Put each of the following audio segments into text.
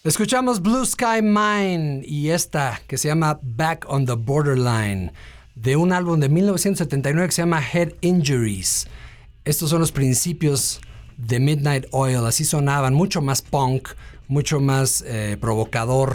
Escuchamos Blue Sky Mine y esta que se llama Back on the Borderline, de un álbum de 1979 que se llama Head Injuries. Estos son los principios de Midnight Oil, así sonaban, mucho más punk, mucho más provocador.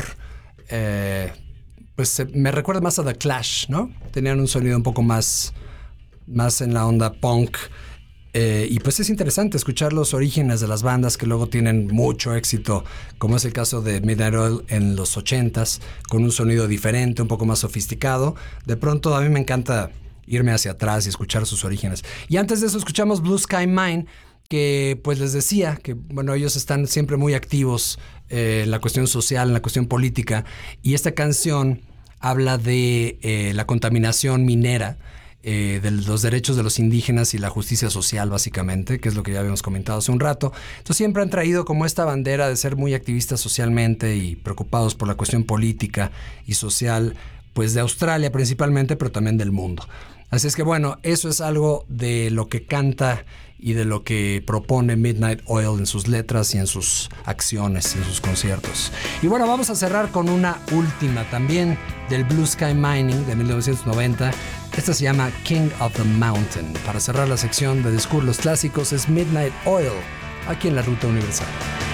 Me recuerda más a The Clash, ¿no? Tenían un sonido un poco más en la onda punk. Y pues es interesante escuchar los orígenes de las bandas que luego tienen mucho éxito, como es el caso de Midnight Oil en los 80s, con un sonido diferente, un poco más sofisticado. De pronto a mí me encanta irme hacia atrás y escuchar sus orígenes. Y antes de eso escuchamos Blue Sky Mine, que pues les decía que bueno, ellos están siempre muy activos en la cuestión social, en la cuestión política, y esta canción habla de la contaminación minera, de los derechos de los indígenas y la justicia social, básicamente, que es lo que ya habíamos comentado hace un rato. Entonces siempre han traído como esta bandera de ser muy activistas socialmente y preocupados por la cuestión política y social, pues de Australia principalmente, pero también del mundo. Así es que bueno, eso es algo de lo que canta y de lo que propone Midnight Oil en sus letras y en sus acciones y en sus conciertos. Y bueno, vamos a cerrar con una última también del Blue Sky Mining de 1990. Esta se llama King of the Mountain. Para cerrar la sección de Descubrir los Clásicos es Midnight Oil, aquí en la Ruta Universal.